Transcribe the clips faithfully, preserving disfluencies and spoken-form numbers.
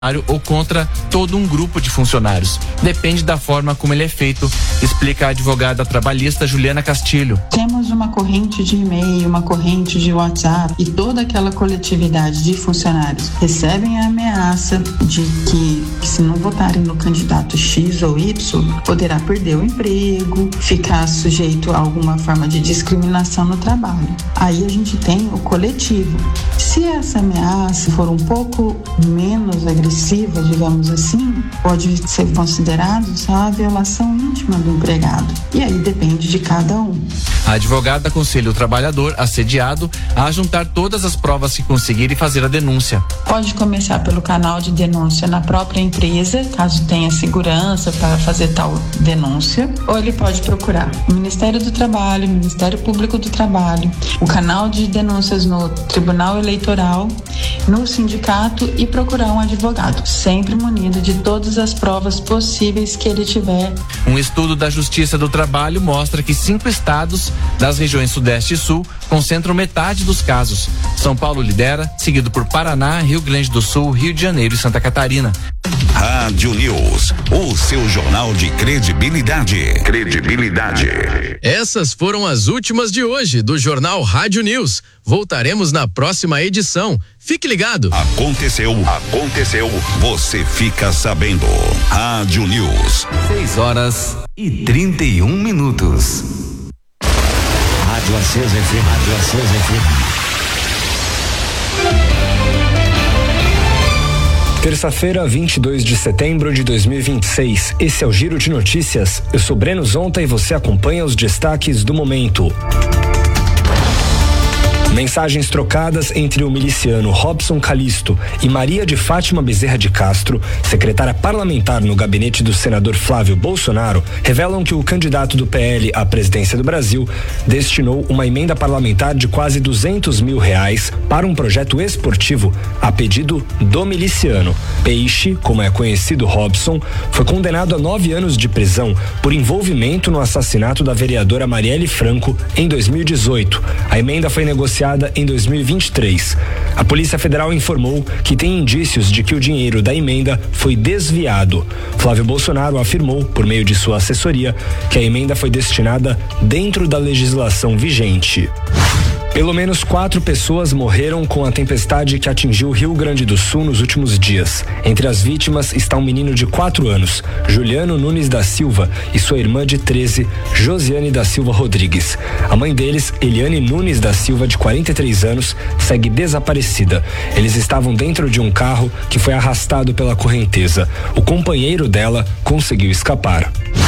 ou contra todo um grupo de funcionários. Depende da forma como ele é feito, explica a advogada trabalhista Juliana Castilho. Temos uma corrente de e-mail, uma corrente de WhatsApp e toda aquela coletividade de funcionários recebem a ameaça de que, que se não votarem no candidato X ou Y, poderá perder o emprego, ficar sujeito a alguma forma de discriminação no trabalho. Aí a gente tem o coletivo. Se essa ameaça for um pouco menos agressiva, digamos assim, pode ser considerado só a violação íntima do empregado. E aí depende de cada um. A advogada aconselha o trabalhador assediado a juntar todas as provas que conseguir e fazer a denúncia. Pode começar pelo canal de denúncia na própria empresa, caso tenha segurança para fazer tal denúncia, ou ele pode procurar o Ministério do Trabalho, o Ministério Público do Trabalho, o canal de denúncias no Tribunal Eleitoral, no sindicato e procurar um advogado, sempre munido de todas as provas possíveis que ele tiver. Um estudo da Justiça do Trabalho mostra que cinco estados das regiões Sudeste e Sul concentram metade dos casos. São Paulo lidera, seguido por Paraná, Rio Grande do Sul, Rio de Janeiro e Santa Catarina. Rádio News, o seu jornal de credibilidade. Credibilidade. Essas foram as últimas de hoje do Jornal Rádio News. Voltaremos na próxima edição. Fique ligado. Aconteceu, aconteceu, você fica sabendo. Rádio News. seis horas e trinta e um minutos. Rádio Acesa F M. Rádio Acesa F M. Terça-feira, vinte e dois de setembro de dois mil e vinte e seis. Esse é o Giro de Notícias. Eu sou Breno Zonta e você acompanha os destaques do momento. Mensagens trocadas entre o miliciano Robson Calisto e Maria de Fátima Bezerra de Castro, secretária parlamentar no gabinete do senador Flávio Bolsonaro, revelam que o candidato do P L à presidência do Brasil destinou uma emenda parlamentar de quase duzentos mil reais para um projeto esportivo a pedido do miliciano. Peixe, como é conhecido Robson, foi condenado a nove anos de prisão por envolvimento no assassinato da vereadora Marielle Franco em dois mil e dezoito. A emenda foi negociada em dois mil e vinte e três. A Polícia Federal informou que tem indícios de que o dinheiro da emenda foi desviado. Flávio Bolsonaro afirmou, por meio de sua assessoria, que a emenda foi destinada dentro da legislação vigente. Pelo menos quatro pessoas morreram com a tempestade que atingiu o Rio Grande do Sul nos últimos dias. Entre as vítimas está um menino de quatro anos, Juliano Nunes da Silva, e sua irmã de treze, Josiane da Silva Rodrigues. A mãe deles, Eliane Nunes da Silva, de quarenta e três anos, segue desaparecida. Eles estavam dentro de um carro que foi arrastado pela correnteza. O companheiro dela conseguiu escapar.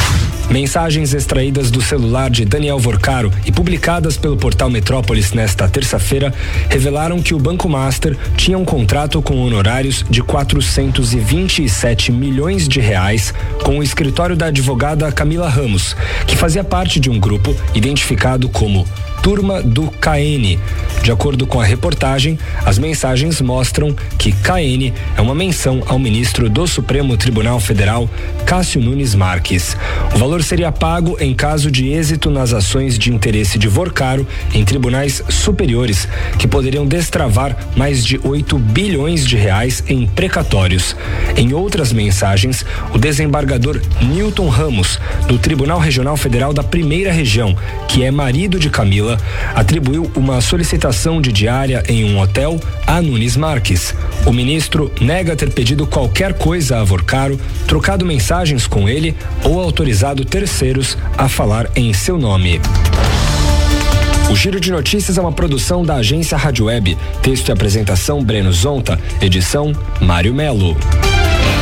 Mensagens extraídas do celular de Daniel Vorcaro e publicadas pelo portal Metrópolis nesta terça-feira revelaram que o Banco Master tinha um contrato com honorários de quatrocentos e vinte e sete milhões de reais com o escritório da advogada Camila Ramos, que fazia parte de um grupo identificado como Turma do K N. De acordo com a reportagem, as mensagens mostram que K N é uma menção ao ministro do Supremo Tribunal Federal, Cássio Nunes Marques. O valor seria pago em caso de êxito nas ações de interesse de Vorcaro em tribunais superiores, que poderiam destravar mais de oito bilhões de reais em precatórios. Em outras mensagens, o desembargador Newton Ramos, do Tribunal Regional Federal da Primeira Região, que é marido de Camila, atribuiu uma solicitação de diária em um hotel a Nunes Marques. O ministro nega ter pedido qualquer coisa a Vorcaro, trocado mensagens com ele ou autorizado terceiros a falar em seu nome. O Giro de Notícias é uma produção da agência Rádio Web. Texto e apresentação Breno Zonta. Edição Mário Melo.